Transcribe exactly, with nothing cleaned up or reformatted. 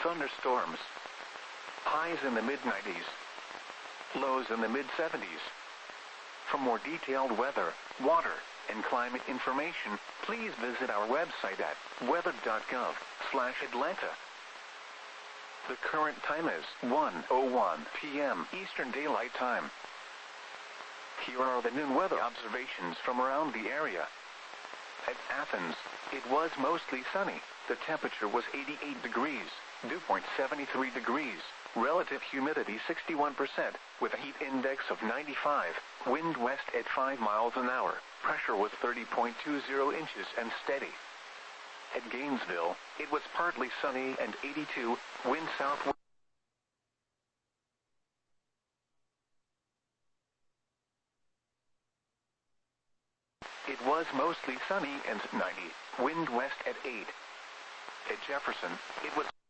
thunderstorms. Highs in the mid nineties. Lows in the mid seventies. For more detailed weather, water, and climate information, please visit our website at weather dot gov slash Atlanta. The current time is one oh one p m Eastern Daylight Time. Here are the noon weather observations from around the area. At Athens, it was mostly sunny. The temperature was eighty-eight degrees, dew point seventy-three degrees, relative humidity sixty-one percent, with a heat index of ninety-five, wind west at five miles an hour, pressure was thirty point two zero inches and steady. At Gainesville, it was partly sunny and eighty-two, wind southwest. It was mostly sunny and ninety, wind west at eight. At Jefferson, it was